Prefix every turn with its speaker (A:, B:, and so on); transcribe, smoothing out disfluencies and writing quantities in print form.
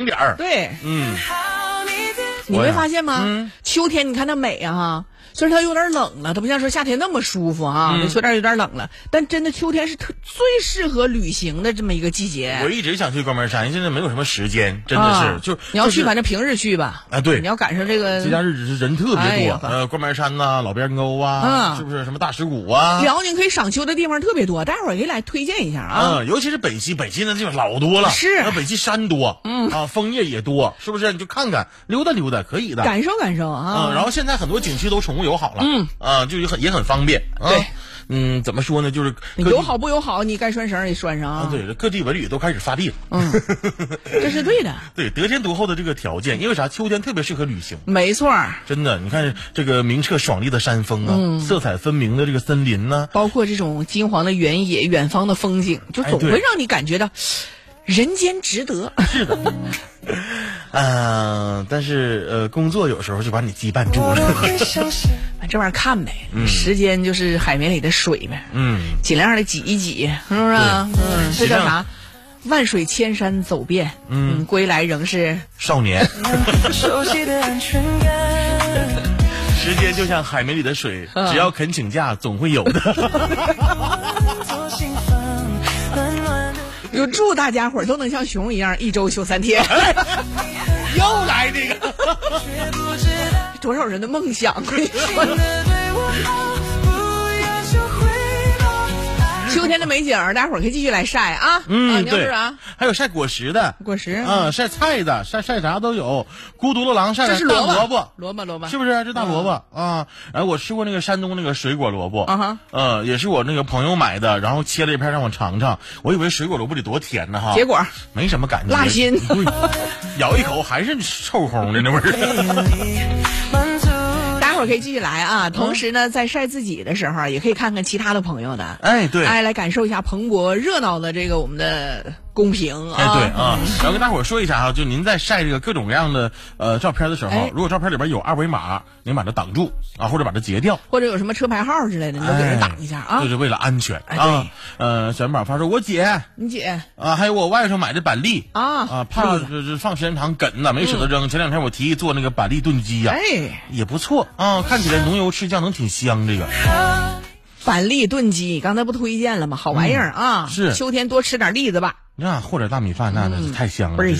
A: 点儿。
B: 对，你会发现吗？秋天你看它美啊，虽然它有点冷了，它不像说夏天那么舒服啊，这秋天有点冷了，但真的秋天是最适合旅行的这么一个季节。
A: 我一直想去关门山，现在没有什么时间，真的是
B: 你要去，反正平日去吧。
A: 啊，对，
B: 你要赶上这个
A: 节假日子是人特别多，关门山呐、老边沟啊，是不是什么大石鼓啊？
B: 辽宁可以赏秋的地方特别多，待会儿给你来推荐一下啊。
A: 尤其是北溪那地方老多了，
B: 是
A: 北溪山多，枫叶也多，是不是？你就看看溜达溜达，可以的，
B: 感受感受啊。
A: 然后现在很多景区都宠物友好了，就也很方便。
B: 对，
A: 怎么说呢？就是
B: 友好不友好，你该拴绳也拴上啊。
A: 对，各地文旅都开始发力了。
B: 这是对的。
A: 对，得天独厚的这个条件，因为啥？秋天特别适合旅行。
B: 没错，
A: 真的，你看这个明澈爽利的山峰啊，色彩分明的这个森林呢，
B: 包括这种金黄的原野、远方的风景，就总会让你感觉到人间值得。
A: 是的。但是工作有时候就把你羁绊住了。
B: 这玩意儿看呗，时间就是海绵里的水呗，尽量的挤一挤，是不是？这叫啥？万水千山走遍，归来仍是
A: 少年。时间就像海绵里的水，只要肯请假，总会有的。
B: 就祝大家伙都能像熊一样，一周休3天。
A: 又来这个，
B: 多少人的梦想？秋天的美景，大家伙可以继续来晒啊！
A: 对啊，还有晒果实的，晒菜的，晒啥都有。孤独的狼晒的大萝卜，是不是？这大萝卜啊！然后我吃过那个山东那个水果萝卜，也是我那个朋友买的，然后切了一片让我尝尝。我以为水果萝卜得多甜呢哈，
B: 结果
A: 没什么感觉，
B: 辣心。
A: 咬一口还是臭烘的那味儿。
B: 待会儿可以继续来啊！同时呢，在晒自己的时候，也可以看看其他的朋友的。
A: 对，
B: 来感受一下蓬勃热闹的这个我们的公屏啊！
A: 对啊，然后跟大伙儿说一下就您在晒这个各种各样的照片的时候，如果照片里边有2维码，您把它挡住啊，或者把它截掉，
B: 或者有什么车牌号之类的，你都给人挡一下啊，
A: 这是为了安全啊。小元宝发说，我姐，
B: 你姐
A: 啊，还有我外甥买的板栗怕放时间长梗了，没舍得扔。前2天我提议做那个板栗炖鸡呀，也不错啊，看起来浓油赤酱能挺香。这个
B: 板栗炖鸡刚才不推荐了吗？好玩意儿啊！
A: 是
B: 秋天多吃点栗子吧。
A: 或者大米饭那是太香了。